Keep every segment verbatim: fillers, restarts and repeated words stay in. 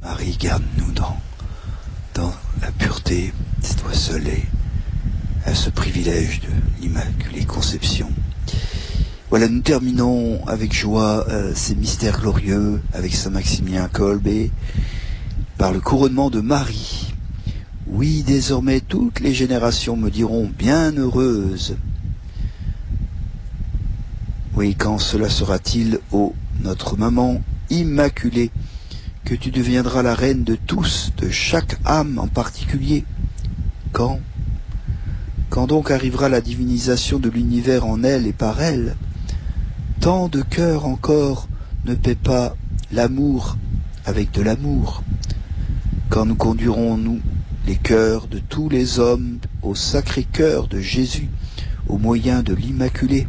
Marie, garde-nous dans, dans la pureté de toi seule et à ce privilège de l'Immaculée Conception. Voilà, nous terminons avec joie euh, ces mystères glorieux avec Saint Maximilien Kolbe et par le couronnement de Marie. Oui, désormais toutes les générations me diront bienheureuse. Oui, quand cela sera-t-il, ô notre maman immaculée, que tu deviendras la reine de tous, de chaque âme en particulier? Quand? Quand donc arrivera la divinisation de l'univers en elle et par elle? Tant de cœurs encore ne paient pas l'amour avec de l'amour. Quand nous conduirons-nous les cœurs de tous les hommes au sacré cœur de Jésus, au moyen de l'Immaculée?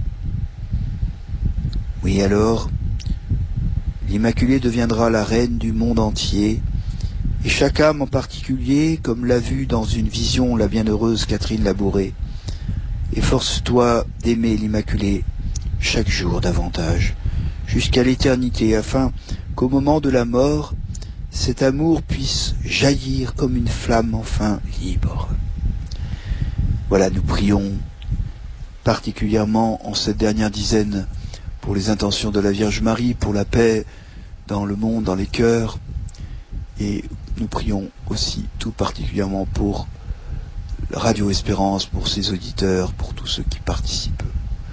Oui, alors, l'Immaculée deviendra la reine du monde entier, et chaque âme en particulier, comme l'a vu dans une vision la bienheureuse Catherine Labouré. Efforce-toi d'aimer l'Immaculée chaque jour davantage, jusqu'à l'éternité, afin qu'au moment de la mort, cet amour puisse jaillir comme une flamme enfin libre. Voilà, nous prions particulièrement en cette dernière dizaine pour les intentions de la Vierge Marie, pour la paix dans le monde, dans les cœurs, et nous prions aussi tout particulièrement pour Radio Espérance, pour ses auditeurs, pour tous ceux qui participent.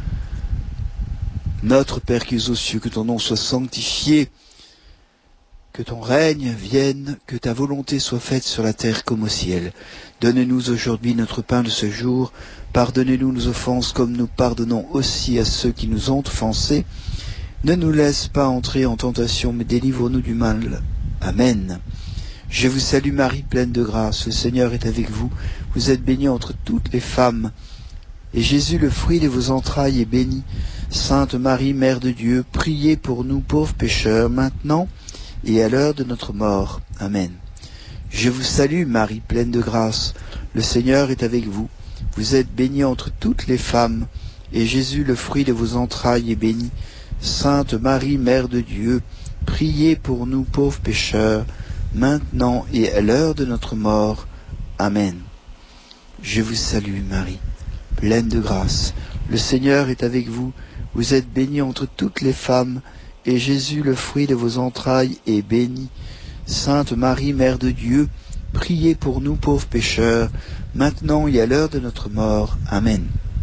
Notre Père qui es aux cieux, que ton nom soit sanctifié, que ton règne vienne, que ta volonté soit faite sur la terre comme au ciel. Donne-nous aujourd'hui notre pain de ce jour. Pardonnez-nous nos offenses comme nous pardonnons aussi à ceux qui nous ont offensés. Ne nous laisse pas entrer en tentation, mais délivre-nous du mal. Amen. Je vous salue Marie, pleine de grâce. Le Seigneur est avec vous. Vous êtes bénie entre toutes les femmes. Et Jésus, le fruit de vos entrailles, est béni. Sainte Marie, Mère de Dieu, priez pour nous pauvres pécheurs, maintenant et à l'heure de notre mort. Amen. Je vous salue Marie, pleine de grâce. Le Seigneur est avec vous. Vous êtes bénie entre toutes les femmes, et Jésus, le fruit de vos entrailles, est béni. Sainte Marie, Mère de Dieu, priez pour nous pauvres pécheurs, maintenant et à l'heure de notre mort. Amen. Je vous salue Marie, pleine de grâce. Le Seigneur est avec vous. Vous êtes bénie entre toutes les femmes, et Jésus, le fruit de vos entrailles, est béni. Sainte Marie, Mère de Dieu, priez pour nous pauvres pécheurs, maintenant et à l'heure de notre mort. Amen.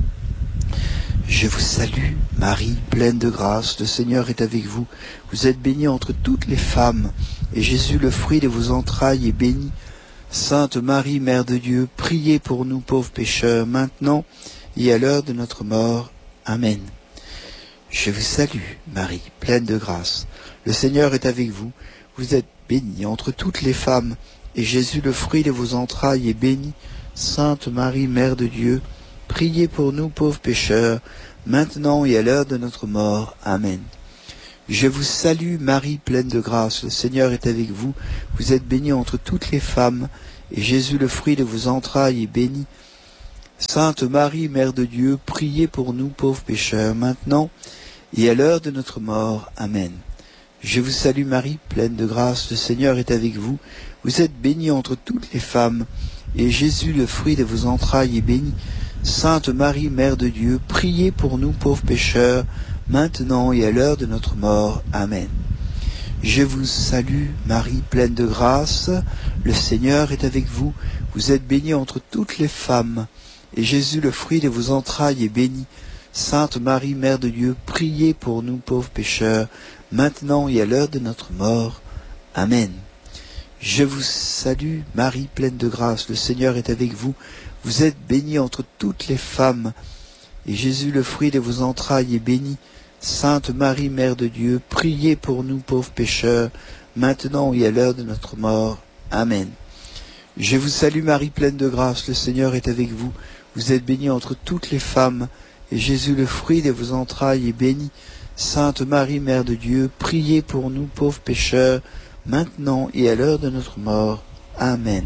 Je vous salue, Marie, pleine de grâce, le Seigneur est avec vous. Vous êtes bénie entre toutes les femmes, et Jésus, le fruit de vos entrailles, est béni. Sainte Marie, Mère de Dieu, priez pour nous pauvres pécheurs, maintenant et à l'heure de notre mort. Amen. Je vous salue, Marie, pleine de grâce. Le Seigneur est avec vous. Vous êtes bénie entre toutes les femmes, et Jésus, le fruit de vos entrailles, est béni. Sainte Marie, Mère de Dieu, priez pour nous pauvres pécheurs, maintenant et à l'heure de notre mort. Amen. Je vous salue, Marie, pleine de grâce. Le Seigneur est avec vous. Vous êtes bénie entre toutes les femmes, et Jésus, le fruit de vos entrailles, est béni. Sainte Marie, Mère de Dieu, priez pour nous pauvres pécheurs, maintenant et à l'heure de notre mort. Amen. Je vous salue Marie, pleine de grâce, le Seigneur est avec vous. Vous êtes bénie entre toutes les femmes, et Jésus, le fruit de vos entrailles, est béni. Sainte Marie, Mère de Dieu, priez pour nous pauvres pécheurs, maintenant et à l'heure de notre mort. Amen. Je vous salue Marie, pleine de grâce, le Seigneur est avec vous. Vous êtes bénie entre toutes les femmes, et Jésus, le fruit de vos entrailles, est béni. Sainte Marie, Mère de Dieu, priez pour nous pauvres pécheurs, maintenant et à l'heure de notre mort. Amen. Je vous salue, Marie, pleine de grâce, le Seigneur est avec vous. Vous êtes bénie entre toutes les femmes, et Jésus, le fruit de vos entrailles, est béni. Sainte Marie, Mère de Dieu, priez pour nous pauvres pécheurs, maintenant et à l'heure de notre mort. Amen. Je vous salue, Marie, pleine de grâce, le Seigneur est avec vous. Vous êtes bénie entre toutes les femmes, et Jésus, le fruit de vos entrailles, est béni. Sainte Marie, Mère de Dieu, priez pour nous pauvres pécheurs, maintenant et à l'heure de notre mort. Amen.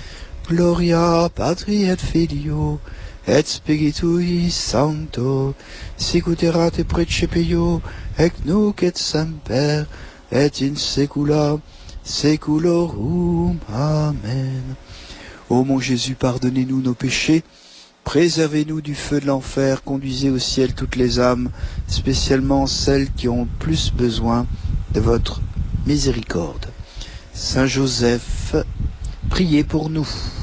Gloria Patri et Filio, et Spiritui Sancto, sic ut erat in principio, et nunc et semper, et in saecula saeculorum. Amen. Ô mon Jésus, pardonnez-nous nos péchés, préservez-nous du feu de l'enfer, conduisez au ciel toutes les âmes, spécialement celles qui ont plus besoin de votre miséricorde. Saint Joseph, priez pour nous.